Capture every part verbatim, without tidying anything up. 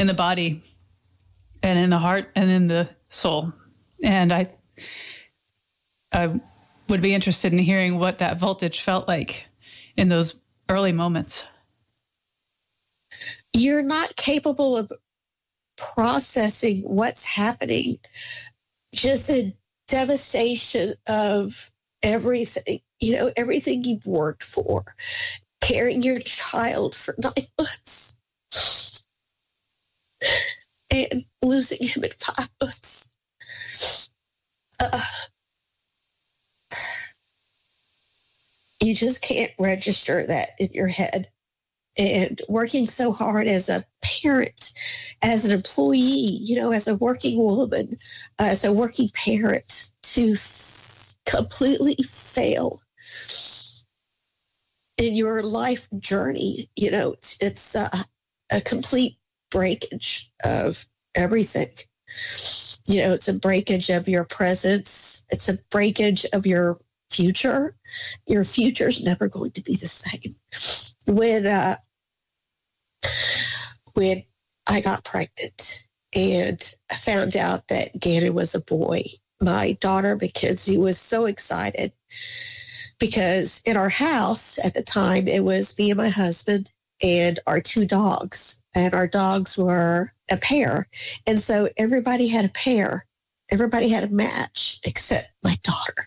in the body and in the heart and in the soul. And I, I would be interested in hearing what that voltage felt like in those early moments. You're not capable of processing what's happening. Just the devastation of everything, you know, everything you've worked for, carrying your child for nine months and losing him in five months. Uh, you just can't register that in your head. And working so hard as a parent, as an employee, you know, as a working woman, as a working parent, to f- completely fail in your life journey, you know, it's, it's uh, a complete breakage of everything. You know, it's a breakage of your presence. It's a breakage of your future. Your future's never going to be the same. When uh, when I got pregnant and I found out that Gannon was a boy, my daughter Mackenzie was so excited because in our house at the time, it was me and my husband and our two dogs. And our dogs were a pair. And so everybody had a pair. Everybody had a match except my daughter.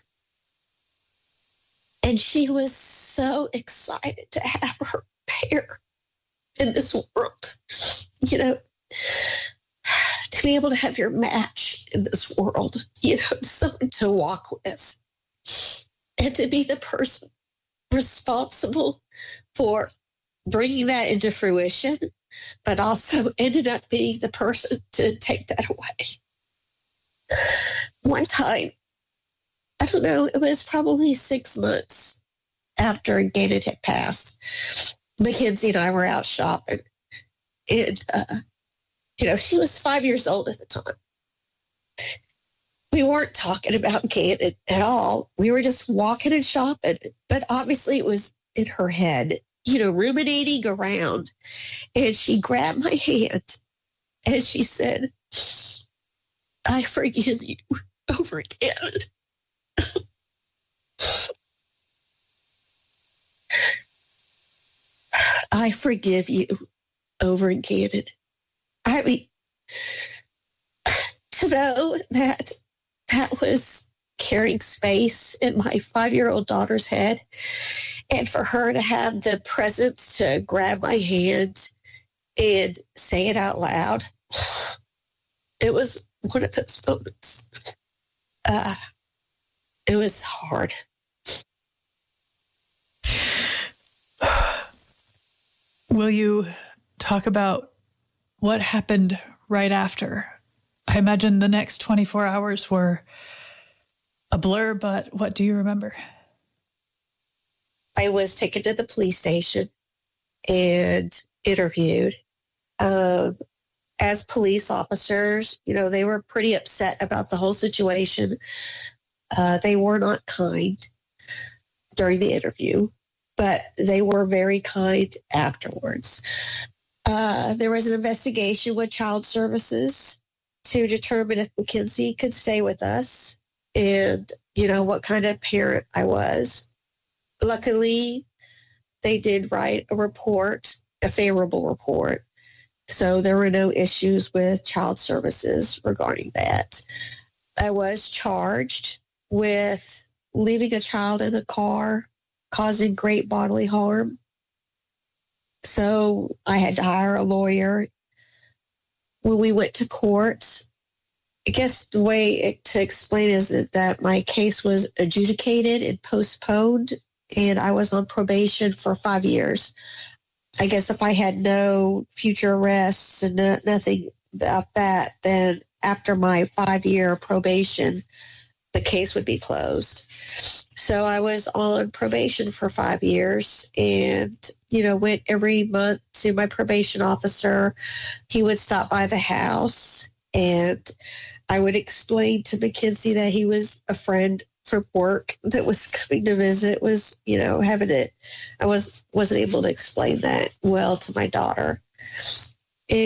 And she was so excited to have her pair in this world. You know, to be able to have your match in this world, you know, someone to walk with. And to be the person responsible for bringing that into fruition, but also ended up being the person to take that away. One time, I don't know, it was probably six months after Gannon had passed, Mackenzie and I were out shopping. And, uh, you know, she was five years old at the time. We weren't talking about Gannon at all. We were just walking and shopping. But obviously it was in her head, you know, ruminating around. And she grabbed my hand and she said, I forgive you over Gannon. I forgive you over Gannon. I mean, to know that that was carrying space in my five-year-old daughter's head, and for her to have the presence to grab my hand and say it out loud, it was one of those moments. Uh, it was hard. Will you talk about what happened right after? I imagine the next twenty-four hours were a blur, but what do you remember? I was taken to the police station and interviewed. Um, as police officers, you know, they were pretty upset about the whole situation. Uh, they were not kind during the interview, but they were very kind afterwards. Uh, there was an investigation with Child Services to determine if Mackenzie could stay with us and, you know, what kind of parent I was. Luckily, they did write a report, a favorable report. So there were no issues with Child Services regarding that. I was charged with leaving a child in the car, causing great bodily harm. So I had to hire a lawyer. When we went to court, I guess the way to explain is that, that my case was adjudicated and postponed, and I was on probation for five years. I guess if I had no future arrests and no, nothing about that, then after my five-year probation, the case would be closed. So I was on probation for five years and, you know, went every month to my probation officer. He would stop by the house and I would explain to Mackenzie that he was a friend from work that was coming to visit, was, you know, having it. I was, wasn't able to explain that well to my daughter. And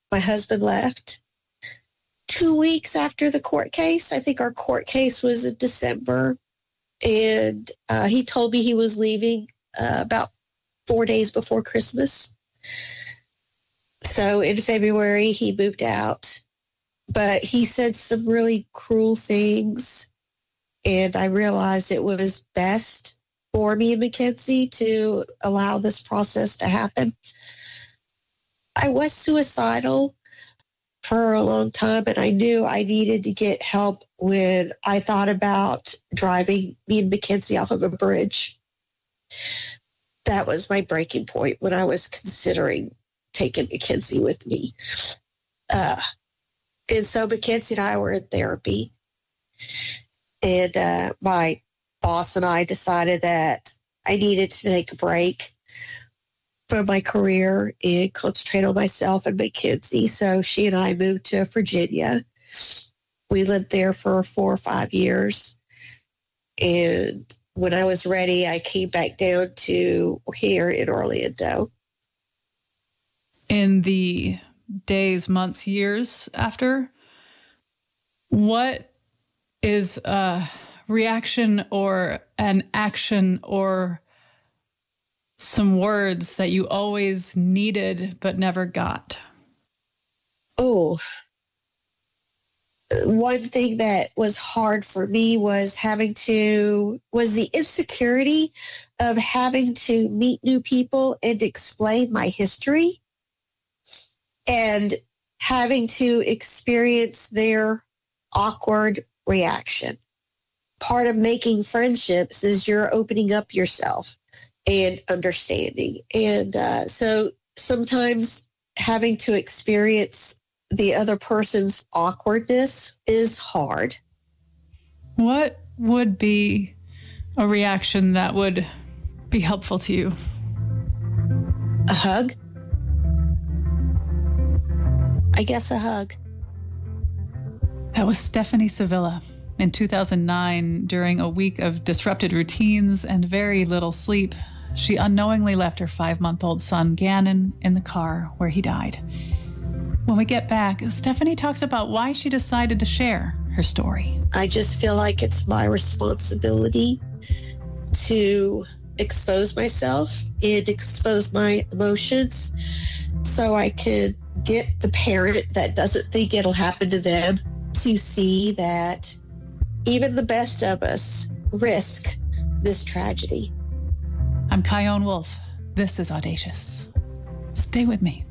my husband left. Two weeks after the court case, I think our court case was in December, and uh, he told me he was leaving uh, about four days before Christmas. So in February, he moved out, but he said some really cruel things, and I realized it was best for me and Mackenzie to allow this process to happen. I was suicidal for a long time, and I knew I needed to get help when I thought about driving me and Mackenzie off of a bridge. That was my breaking point when I was considering taking Mackenzie with me. Uh, and so Mackenzie and I were in therapy, and uh, my boss and I decided that I needed to take a break from my career and concentrate on myself and Mackenzie. So she and I moved to Virginia. We lived there for four or five years. And when I was ready, I came back down to here in Orlando. In the days, months, years after, what is a reaction or an action or some words that you always needed but never got? Oh, one thing that was hard for me was having to, was the insecurity of having to meet new people and explain my history and having to experience their awkward reaction. Part of making friendships is you're opening up yourself and understanding. And uh, so sometimes having to experience the other person's awkwardness is hard. What would be a reaction that would be helpful to you? A hug? I guess a hug. That was Stephanie Sevilla in two thousand nine. During a week of disrupted routines and very little sleep, she unknowingly left her five-month-old son, Gannon, in the car where he died. When we get back, Stephanie talks about why she decided to share her story. I just feel like it's my responsibility to expose myself and expose my emotions so I could get the parent that doesn't think it'll happen to them to see that even the best of us risk this tragedy. I'm Chion Wolf. This is Audacious. Stay with me.